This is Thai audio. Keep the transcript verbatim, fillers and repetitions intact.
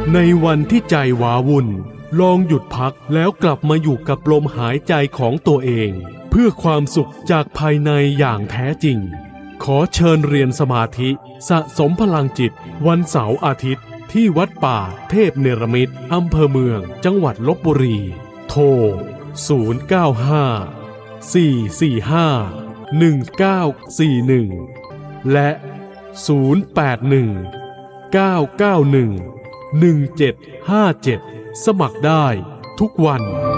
ในวันที่ใจว้าวุ่นลองหยุดพักแล้วกลับมาอยู่กับลมหายใจของตัวเองเพื่อความสุขจากภายในอย่างแท้จริงขอเชิญเรียนสมาธิสะสมพลังจิตวันเสาร์อาทิตย์ที่วัดป่าเทพเนรมิตรอำเภอเมืองจังหวัดลพบุรีโทรศูนย์ เก้า ห้า สี่ สี่ ห้า หนึ่ง เก้า สี่ หนึ่งและศูนย์ แปด หนึ่ง เก้า เก้า หนึ่ง หนึ่ง เจ็ด ห้า เจ็ดสมัครได้ทุกวัน